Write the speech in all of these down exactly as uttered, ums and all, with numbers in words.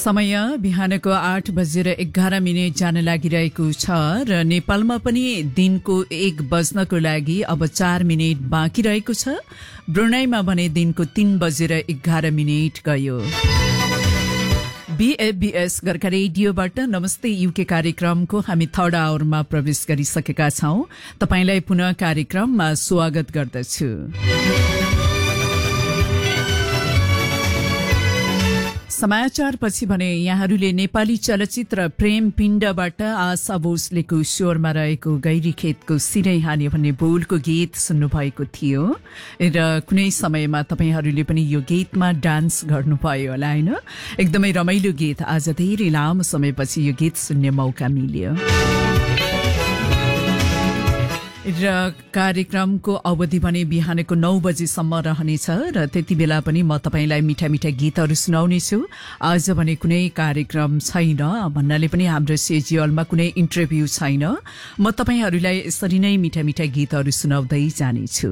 समय बिहानको आठ बजेर एघार मिनट जान लागिरहेको छ र नेपालमा पनि दिनको एक बज्नको लागि अब चार मिनट बाँकी रहेको छ। ब्रुनाईमा भने दिनको तीन बजेर एघार मिनट गयो। बीएफबीएस गर्का रेडियोबाट नमस्ते युके कार्यक्रमको हामी थर्ड आवरमा प्रवेश गरिसकेका छौं। तपाईलाई पुनः कार्यक्रममा स्वागत गर्दछु। समाचार पछि भने यहाँहरूले नेपाली चलचित्र प्रेम पिण्डबाट आशा भोसलेको स्वरमा रहेको गैरी खेतको सिरै हान्यो भन्ने बोलको गीत सुन्नुभएको थियो र कुनै समयमा तपाईहरूले पनि यो गीतमा डान्स गर्नुभयो होला हैन। एकदमै रमाइलो गीत। आज धेरै लामो समयपछि यो गीत सुन्ने मौका मिल्यो र कार्यक्रमको अवधि भने बिहानको नौ बजेसम्म रहनेछ र त्यति बेला पनि म तपाईलाई मिठा मिठा गीतहरू सुनाउने छु। आज भने कुनै कार्यक्रम छैन भन्नाले पनि हाम्रो सेजियलमा कुनै इन्टरभ्यू छैन। म तपाईहरूलाई यसरी नै मिठा मिठा गीतहरू सुनाउँदै जानेछु।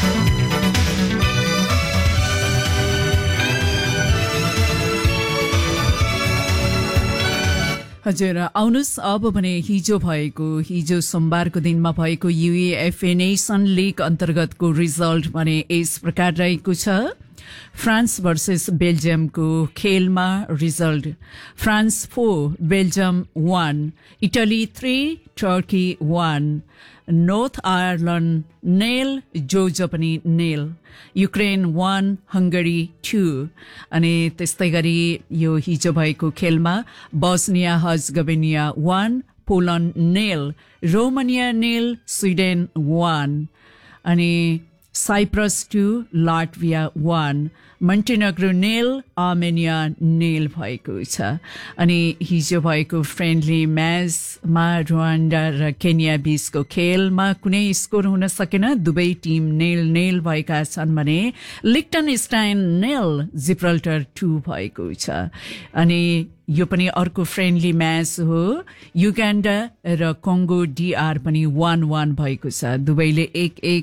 हजुर आउनुस् अब भने हिजो भएको हिजो सोमबारको दिनमा भएको युएफए नेसन लीग अन्तर्गतको रिजल्ट भने यस प्रकार रहेको छ। फ्रान्स भर्सेस बेल्जियमको खेलमा result France four Belgium one, Italy three Turkey one, north Ireland nail Georgia पनि nail, Ukraine one Hungary two. अनि त्यस्तै गरी यो हिजो भएको खेलमा Bosnia हर्जगोभिना one, Poland nail, Romania nail, Sweden one, अनि Cyprus two Latvia one, Montenegro nail, Armenia nail भएको छ। अनि हिजो भएको फ्रेन्डली म्याचमा रुवान्डा र केन्या बीचको खेलमा कुनै स्कोर हुन सकेन। दुवै टिम नेल नेल भएका छन् भने लिक्टनस्टाइन नेल, जिब्राल्टर टू भएको छ। अनि यो पनि अर्को फ्रेन्डली म्याच हो। युगान्डा र कङ्गो डीआर पनि वान वान भएको छ। दुवैले एक एक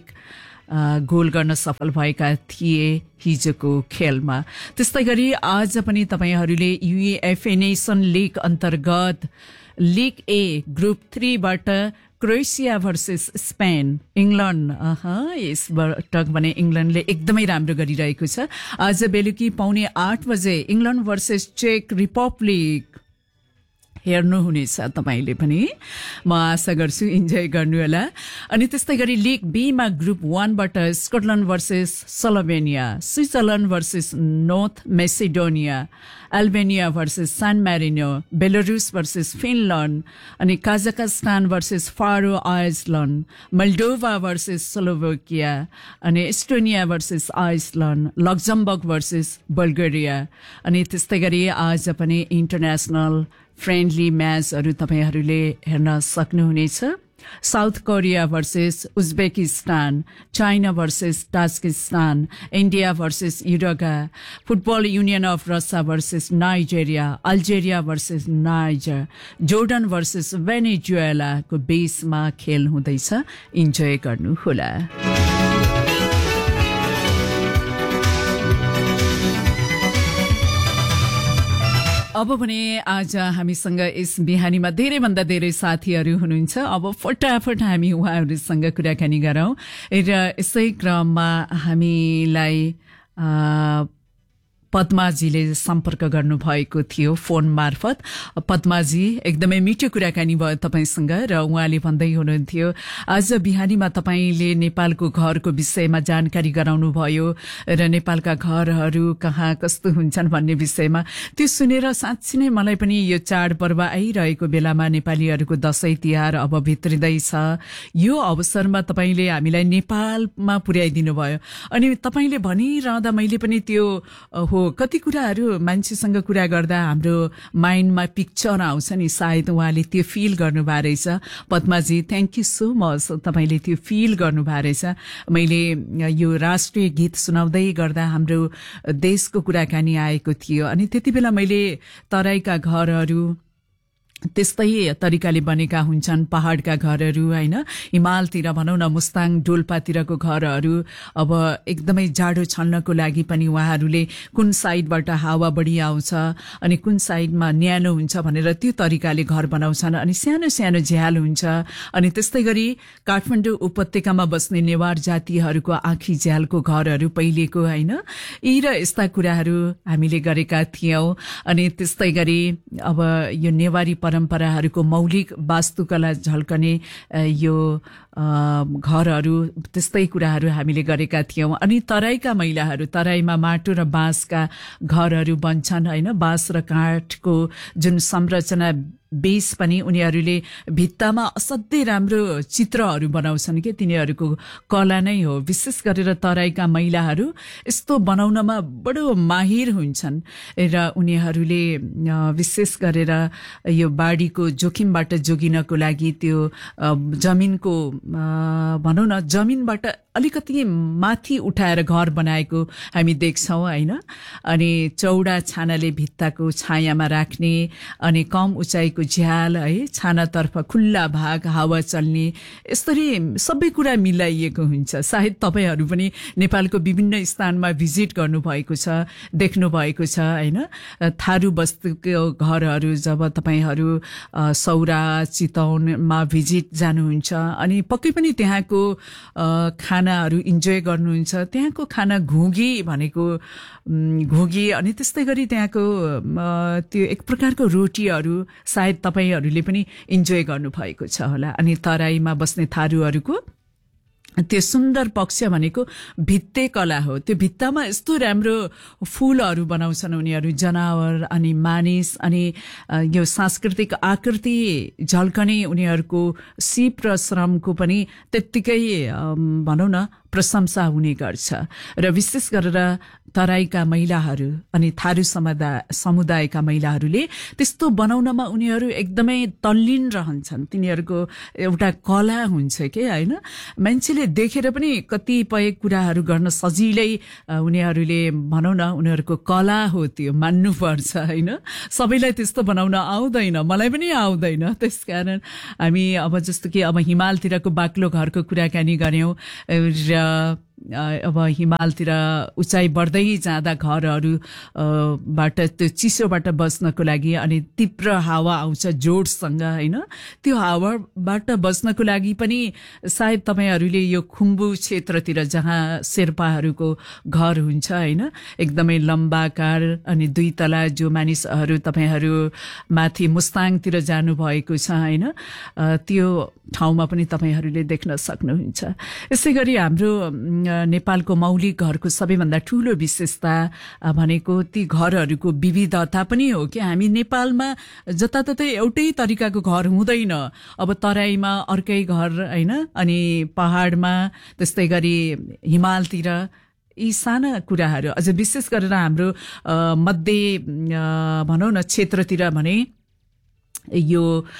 गोल गर्न सफल भएका थिए हिजोको खेलमा। त्यस्तै गरी आज पनि तपाईहरूले युएफए नेसन लीग अन्तर्गत लीग ए group थ्रीबाट Croatia versus Spain, England अह यस पटक भने इङ्ल्यान्डले एकदमै राम्रो गरिरहेको छ। आज बेलुकी पाउने आठ बजे इङ्ल्यान्ड भर्सेस चेक रिपब्लिक हेर्नुहुनेछ तपाईले पनि। म आशा गर्छु इन्जोय गर्नुहोला। अनि त्यस्तै गरी लीग बीमा group वानबाट Scotland versus Slovenia, Switzerland versus north Macedonia, Albania versus सान मारिनो, बेलारुस भर्सेस फिनल्यान्ड, अनि Kazakhstan versus pharaoh island, मोल्डोभा versus Slovakia, अनि Estonia versus island, Luxembourg versus Bulgaria. अनि त्यस्तै गरी आज पनि इन्टरनेसनल फ्रेन्डली म्याचहरू तपाईहरूले हेर्न सक्नुहुनेछ। South Korea versus Uzbekistan, China versus Tajikistan, India versus Uruguay, football union of Russia versus Nigeria, Algeria versus niger, Jordan versus भेनेजुएलाको बेसमा खेल हुँदैछ। इन्जोय गर्नुहोला। अब भने आज हामीसँग यस बिहानीमा धेरैभन्दा धेरै साथीहरू हुनुहुन्छ। अब फटाफट हामी उहाँहरूसँग कुराकानी गरौँ र यसै क्रममा हामीलाई पद्माजीले सम्पर्क गर्नुभएको थियो फोन मार्फत। पद्माजी एकदमै मिठो कुराकानी भयो तपाईसँग र उहाँले भन्दै हुनुहुन्थ्यो आज बिहानीमा तपाईले नेपालको घरको विषयमा जानकारी गराउनु भयो र नेपालका घरहरू कहाँ कस्तो हुन्छन् भन्ने विषयमा। त्यो सुनेर साँच्चै नै मलाई पनि यो चाडपर्व आइरहेको बेलामा नेपालीहरूको दशैं तिहार अब भित्रिँदैछ। यो अवसरमा तपाईले हामीलाई नेपालमा पुर्याइदिनु भयो। अनि तपाईले भनिरहँदा मैले पनि त्यो हो कति कुराहरू मान्छेसँग कुरा गर्दा हाम्रो माइन्डमा पिक्चर आउँछ नि, सायद उहाँले त्यो फिल गर्नुभएको रहेछ। पद्माजी थ्याङ्क यू सो मच, तपाईले त्यो फिल गर्नुभएको रहेछ। मैले यो राष्ट्रिय गीत सुनाउँदै गर्दा हाम्रो देशको कुराकानी आएको थियो। अनि त्यति बेला मैले तराईका घरहरू त्यस्तै तरिकाले बनेका हुन्छन् पहाडका घरहरू हैन हिमालतिर भनौं न मुस्ताङ डोल्पातिरको घरहरू अब एकदमै जाडो छल्नको लागि पनि उहाँहरूले कुन साइडबाट हावा बढी आउँछ अनि कुन साइडमा न्यानो हुन्छ भनेर त्यो तरिकाले घर बनाउँछन् अनि सानो सानो झ्याल हुन्छ अनि त्यस्तै गरी काठमाडौँ उपत्यकामा बस्ने नेवार जातिहरूको आँखी झ्यालको घरहरू पहिलेको हैन यी र यस्ता कुराहरू हामीले गरेका थियौं अनि त्यस्तै गरी अब यो नेवारी परम्पराहरूको मौलिक वास्तुकला झल्कने यो घरहरू त्यस्तै कुराहरू हामीले गरेका थियौं अनि तराईका महिलाहरू तराईमा माटो र बाँसका घरहरू बन्छन् हैन बाँस र काठको जुन संरचना बेस पनि उनीहरूले भित्तामा असाध्यै राम्रो चित्रहरू बनाउँछन् के तिनीहरूको कला नै हो विशेष गरेर तराईका महिलाहरू यस्तो बनाउनमा बडो माहिर हुन्छन् र उनीहरूले विशेष गरेर यो बाढीको जोखिमबाट जोगिनको लागि त्यो जमिनको भनौं न जमिनबाट अलिकति माथि उठाएर घर बनाएको हामी देख्छौं हैन अनि चौडा छानाले भित्ताको छायामा राख्ने अनि कम उचाइको झ्याल है छानातर्फ खुल्ला भाग हावा चल्ने यसरी सबै कुरा मिलाइएको हुन्छ सायद तपाईहरु पनि नेपालको विभिन्न स्थानमा भिजिट गर्नु भएको छ देख्नु भएको छ हैन थारू बस्तीको घरहरू जब तपाईहरु सौरा चितवनमा भिजिट जानुहुन्छ अनि पक्कै पनि त्यहाँको खानाहरू इन्जोय गर्नुहुन्छ त्यहाँको खाना घुगी भनेको घुगी अनि त्यस्तै गरी त्यहाँको त्यो एक प्रकारको रोटीहरू सायद तपाईहरुले पनि इन्जोय गर्नु भएको छ होला अनि तराईमा बस्ने थारूहरूको त्यो सुन्दर पक्ष भनेको भित्ते कला हो त्यो भित्तामा यस्तो राम्रो फूलहरू बनाउँछन् उनीहरू जनावर अनि मानिस अनि यो सांस्कृतिक आकृति झल्कने उनीहरूको सिप र श्रमको पनि त्यत्तिकै भनौं न प्रशंसा हुने गर्छ र विशेष गरेर तराईका महिलाहरू अनि थारू समुदाय समुदायका महिलाहरूले त्यस्तो बनाउनमा उनीहरू एकदमै तल्लीन रहन्छन् तिनीहरूको एउटा कला हुन्छ के हैन मान्छेले देखेर पनि कतिपय कुराहरू गर्न सजिलै उनीहरूले भनौं न उनीहरूको कला हो त्यो मान्नु पर्छ हैन सबैलाई त्यस्तो बनाउन आउँदैन मलाई पनि आउँदैन त्यसकारण हामी अब जस्तो कि अब हिमालतिरको बाक्लो घरको कुराकानी गर्यौं र अब हिमालतिर उचाइ बढ्दै जाँदा घरहरू बाट त्यो चिसोबाट बस्नको लागि अनि तीव्र हावा आउँछ जोडसँग हैन त्यो हावाबाट बस्नको लागि पनि सायद तपाईहरुले यो खुम्बु क्षेत्रतिर जहाँ शेर्पाहरूको घर हुन्छ हैन एकदमै लम्बाकार अनि दुई तला जो मानिसहरू तपाईहरु माथि मुस्ताङतिर जानु भएको छ हैन त्यो ठाउँमा पनि तपाईहरुले देख्न सक्नुहुन्छ यसैगरी हाम्रो नेपालको मौलिक घरको सबैभन्दा ठूलो विशेषता भनेको ती घरहरूको विविधता पनि हो कि हामी नेपालमा जताततै एउटै तरिकाको घर हुँदैन अब तराईमा अर्कै घर हैन अनि पहाडमा त्यस्तै गरी हिमालतिर यी साना कुराहरू अझ विशेष गरेर हाम्रो मध्य भनौं न क्षेत्रतिर भने यो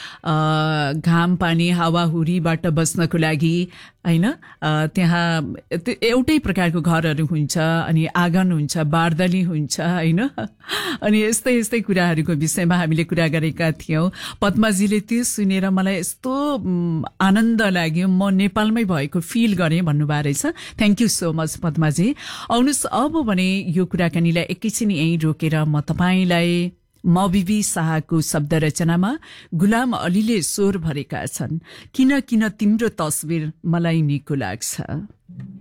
घाम पानी हावाहुरीबाट बस्नको लागि हैन त्यहाँ एउटै प्रकारको घरहरू हुन्छ अनि आँगन हुन्छ बारदली हुन्छ हैन अनि यस्तै यस्तै कुराहरूको विषयमा हामीले कुरा गरेका थियौं पद्माजीले त्यो सुनेर मलाई यस्तो आनन्द लाग्यो म नेपालमै भएको फिल गरे भन्नुभएको रहेछ थ्यांक यू सो मच पद्माजी आउनुस् अब भने यो कुराकानीलाई एकैछिन यही रोकेर म तपाईलाई मबिबी शाहको शब्द रचनामा गुलाम अलीले स्वर भरेका छन् किन किन तिम्रो तस्बिर मलाई निको लाग्छ।